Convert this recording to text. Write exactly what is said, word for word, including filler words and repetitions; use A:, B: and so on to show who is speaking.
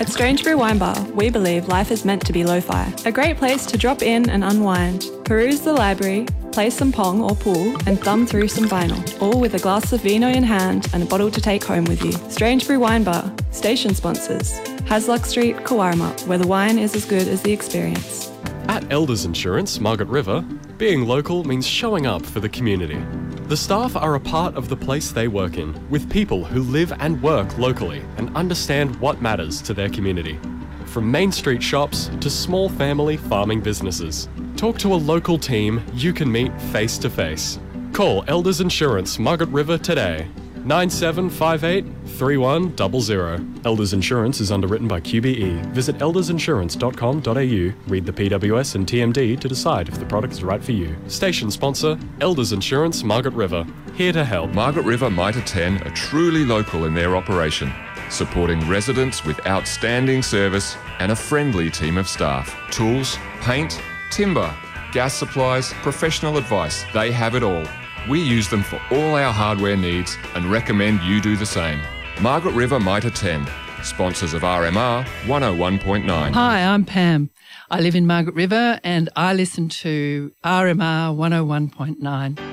A: At Strange Brew Wine Bar, we believe life is meant to be lo-fi. A great place to drop in and unwind, peruse the library, play some pong or pool, and thumb through some vinyl, all with a glass of vino in hand and a bottle to take home with you. Strange Brew Wine Bar, station sponsors. Hasluck Street, Kawarma, where the wine is as good as the experience.
B: At Elders Insurance, Margaret River, being local means showing up for the community. The staff are a part of the place they work in, with people who live and work locally and understand what matters to their community. From Main Street shops to small family farming businesses. Talk to a local team you can meet face to face. Call Elders Insurance Margaret River today. nine seven five eight, three one zero zero. Elders Insurance is underwritten by Q B E. Visit elders insurance dot com dot a u, read the P W S and T M D to decide if the product is right for you. Station sponsor, Elders Insurance Margaret River. Here to help.
C: Margaret River Mitre ten are truly local in their operation, supporting residents with outstanding service and a friendly team of staff. Tools, paint, timber, gas supplies, professional advice, they have it all. We use them for all our hardware needs and recommend you do the same. Margaret River Mitre ten, sponsors of R M R one oh one point nine.
D: Hi, I'm Pam. I live in Margaret River and I listen to R M R one oh one point nine.